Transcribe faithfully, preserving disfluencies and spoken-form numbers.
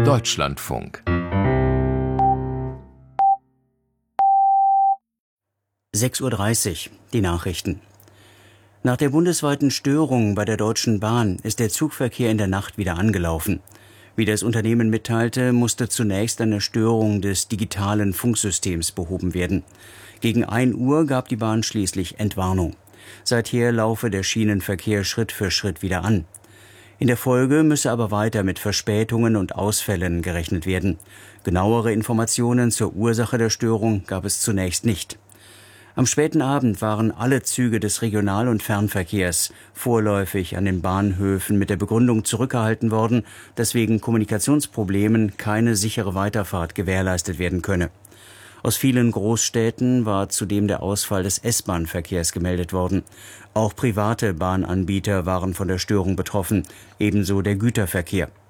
Deutschlandfunk. sechs Uhr dreißig, die Nachrichten. Nach der bundesweiten Störung bei der Deutschen Bahn ist der Zugverkehr in der Nacht wieder angelaufen. Wie das Unternehmen mitteilte, musste zunächst eine Störung des digitalen Funksystems behoben werden. Gegen ein Uhr gab die Bahn schließlich Entwarnung. Seither laufe der Schienenverkehr Schritt für Schritt wieder an. In der Folge müsse aber weiter mit Verspätungen und Ausfällen gerechnet werden. Genauere Informationen zur Ursache der Störung gab es zunächst nicht. Am späten Abend waren alle Züge des Regional- und Fernverkehrs vorläufig an den Bahnhöfen mit der Begründung zurückgehalten worden, dass wegen Kommunikationsproblemen keine sichere Weiterfahrt gewährleistet werden könne. Aus vielen Großstädten war zudem der Ausfall des S-Bahn-Verkehrs gemeldet worden. Auch private Bahnanbieter waren von der Störung betroffen, ebenso der Güterverkehr.